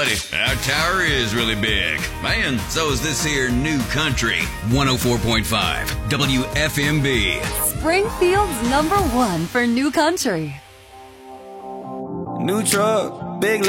buddy, our tower is really big. Man, so is this here new country. 104.5 WFMB. Springfield's #1 for new country. New truck, big